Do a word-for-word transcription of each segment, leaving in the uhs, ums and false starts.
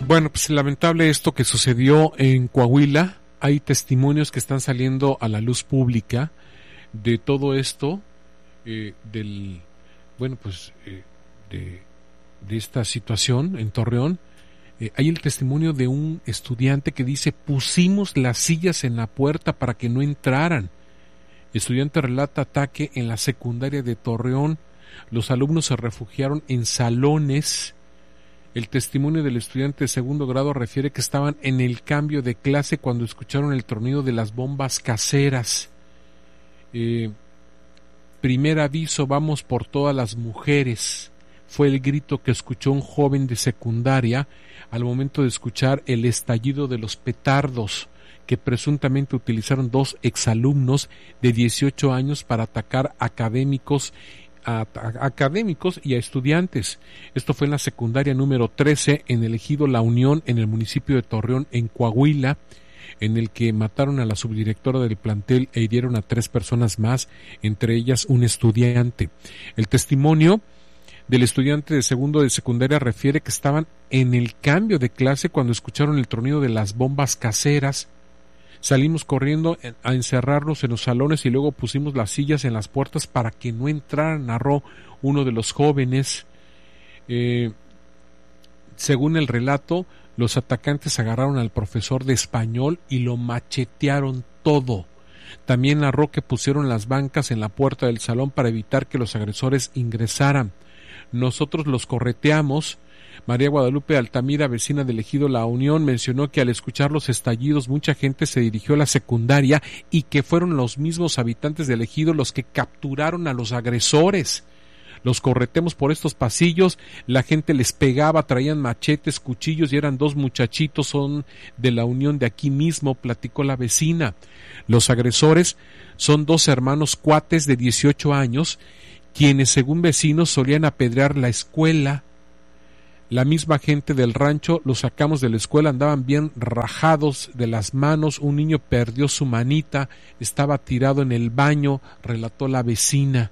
Bueno, pues lamentable esto que sucedió en Coahuila. Hay testimonios que están saliendo a la luz pública de todo esto, eh, del, bueno, pues, eh, de, de esta situación en Torreón. Eh, hay el testimonio de un estudiante que dice: pusimos las sillas en la puerta para que no entraran. El estudiante relata ataque en la secundaria de Torreón. Los alumnos se refugiaron en salones. El testimonio del estudiante de segundo grado refiere que estaban en el cambio de clase cuando escucharon el tronido de las bombas caseras. Eh, primer aviso, vamos por todas las mujeres. Fue el grito que escuchó un joven de secundaria al momento de escuchar el estallido de los petardos que presuntamente utilizaron dos exalumnos de dieciocho años para atacar académicos A, a académicos y a estudiantes. Esto fue en la secundaria número trece en el ejido La Unión, en el municipio de Torreón, en Coahuila, en el que mataron a la subdirectora del plantel e hirieron a tres personas más, entre ellas un estudiante. El testimonio del estudiante de segundo de secundaria refiere que estaban en el cambio de clase cuando escucharon el tronido de las bombas caseras. Salimos corriendo a encerrarnos en los salones y luego pusimos las sillas en las puertas para que no entraran, narró uno de los jóvenes. Eh, según el relato, los atacantes agarraron al profesor de español y lo machetearon todo. También narró que pusieron las bancas en la puerta del salón para evitar que los agresores ingresaran. Nosotros los correteamos. María Guadalupe Altamira, vecina del ejido La Unión, mencionó que al escuchar los estallidos mucha gente se dirigió a la secundaria y que fueron los mismos habitantes del ejido los que capturaron a los agresores. Los correteamos por estos pasillos, la gente les pegaba, traían machetes, cuchillos y eran dos muchachitos, son de La Unión de aquí mismo, platicó la vecina. Los agresores son dos hermanos cuates de dieciocho años, quienes según vecinos solían apedrear la escuela. La misma gente del rancho los sacamos de la escuela, andaban bien rajados de las manos, un niño perdió su manita, estaba tirado en el baño, relató la vecina.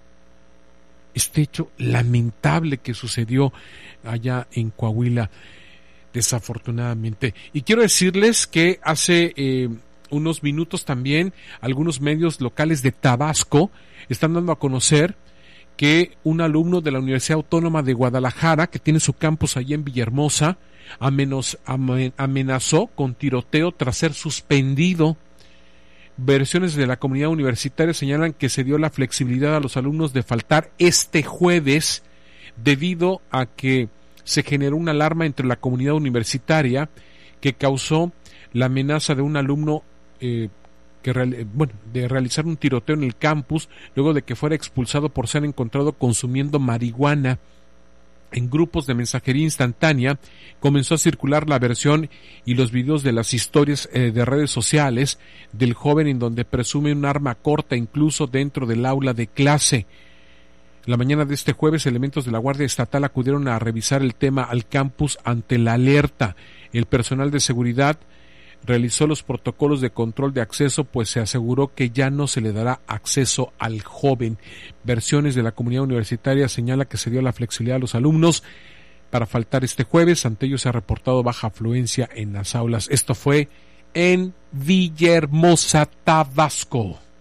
Este hecho lamentable que sucedió allá en Coahuila, desafortunadamente. Y quiero decirles que hace eh, unos minutos también algunos medios locales de Tabasco están dando a conocer que un alumno de la Universidad Autónoma de Guadalajara, que tiene su campus allí en Villahermosa, amenazó, amenazó con tiroteo tras ser suspendido. Versiones de la comunidad universitaria señalan que se dio la flexibilidad a los alumnos de faltar este jueves debido a que se generó una alarma entre la comunidad universitaria que causó la amenaza de un alumno eh, que bueno, de realizar un tiroteo en el campus luego de que fuera expulsado por ser encontrado consumiendo marihuana. En grupos de mensajería instantánea comenzó a circular la versión y los videos de las historias eh, de redes sociales del joven en donde presume un arma corta incluso dentro del aula de clase. La mañana de este jueves, elementos de la Guardia Estatal acudieron a revisar el tema al campus ante la alerta. El personal de seguridad realizó los protocolos de control de acceso, pues se aseguró que ya no se le dará acceso al joven. Versiones de la comunidad universitaria señala que se dio la flexibilidad a los alumnos para faltar este jueves. Ante ello se ha reportado baja afluencia en las aulas. Esto fue en Villahermosa, Tabasco.